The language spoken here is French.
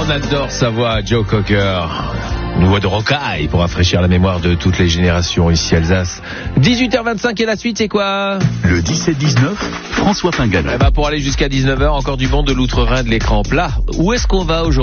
On adore sa voix, Joe Cocker. Une voix de rocaille pour rafraîchir la mémoire de toutes les générations ici Alsace. 18h25 et la suite c'est quoi? Le 17-19, François Pinganel. Pour aller jusqu'à 19h, encore du monde de l'Outre-Rhin de l'écran plat. Où est-ce qu'on va aujourd'hui?